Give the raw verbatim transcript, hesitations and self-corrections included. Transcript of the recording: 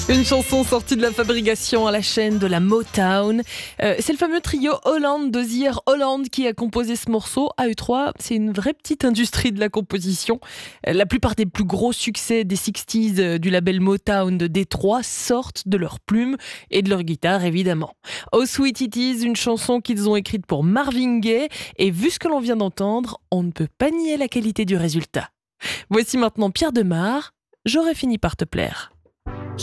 Une chanson sortie de la fabrication à la chaîne de la Motown. Euh, c'est le fameux trio Holland de Zier Holland qui a composé ce morceau. A E trois, c'est une vraie petite industrie de la composition. Euh, la plupart des plus gros succès des sixties euh, du label Motown de Détroit sortent de leurs plumes et de leur guitare évidemment. Oh Sweet It Is, une chanson qu'ils ont écrite pour Marvin Gaye. Et vu ce que l'on vient d'entendre, on ne peut pas nier la qualité du résultat. Voici maintenant Pierre Demar, J'aurais fini par te plaire.